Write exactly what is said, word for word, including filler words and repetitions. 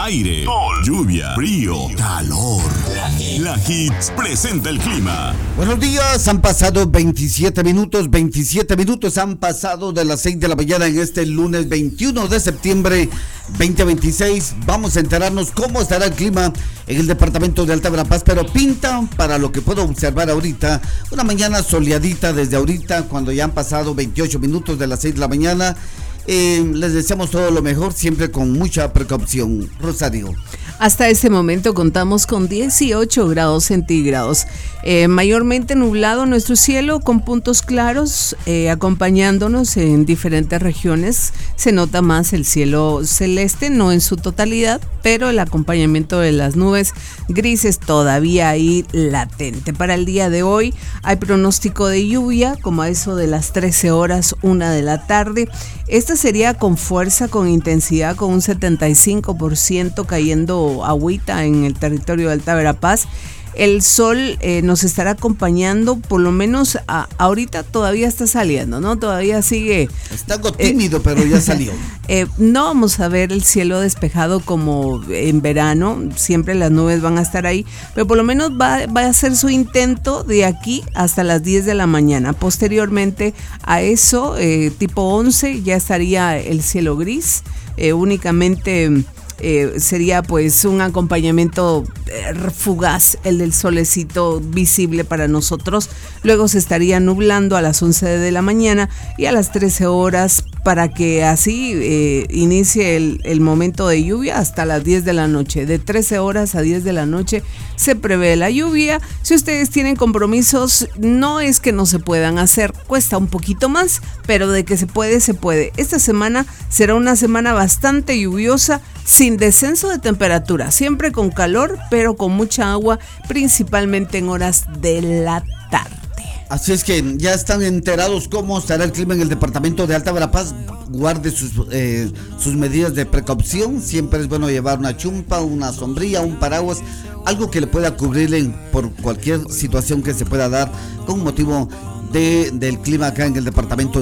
aire, sol, lluvia, frío, calor. La Hits presenta el clima. Buenos días, han pasado veintisiete minutos, veintisiete minutos han pasado de las seis de la mañana en este lunes veintiuno de septiembre veinte veintiséis. Vamos a enterarnos cómo estará el clima en el departamento de Alta Verapaz, pero pinta, para lo que puedo observar ahorita, una mañana soleadita desde ahorita, cuando ya han pasado veintiocho minutos de las seis de la mañana. Eh, les deseamos todo lo mejor, siempre con mucha precaución. Rosario. Hasta este momento contamos con dieciocho grados centígrados, eh, mayormente nublado nuestro cielo con puntos claros eh, acompañándonos en diferentes regiones. Se nota más el cielo celeste, no en su totalidad, pero el acompañamiento de las nubes grises todavía ahí latente. Para el día de hoy hay pronóstico de lluvia como a eso de las trece horas, una de la tarde. Esta sería con fuerza, con intensidad, con un setenta y cinco por ciento cayendo agüita en el territorio de Alta Verapaz. El sol eh, nos estará acompañando, por lo menos a, ahorita todavía está saliendo, ¿no? Todavía sigue... Está algo tímido, eh, pero ya salió. Eh, no vamos a ver el cielo despejado como en verano, siempre las nubes van a estar ahí, pero por lo menos va, va a hacer su intento de aquí hasta las diez de la mañana. Posteriormente a eso, eh, tipo once, ya estaría el cielo gris, eh, únicamente... Eh, sería pues un acompañamiento eh, fugaz el del solecito visible para nosotros. Luego se estaría nublando a las once de la mañana y a las trece horas, para que así eh, inicie el, el momento de lluvia hasta las diez de la noche. De trece horas a diez de la noche se prevé la lluvia. Si ustedes tienen compromisos, no es que no se puedan hacer, cuesta un poquito más, pero de que se puede, se puede. Esta semana será una semana bastante lluviosa, sin descenso de temperatura, siempre con calor, pero con mucha agua, principalmente en horas de la tarde. Así es que ya están enterados cómo estará el clima en el departamento de Alta Verapaz. Guarde sus, eh, sus medidas de precaución. Siempre es bueno llevar una chumpa, una sombrilla, un paraguas, algo que le pueda cubrirle por cualquier situación que se pueda dar con motivo de, del clima acá en el departamento de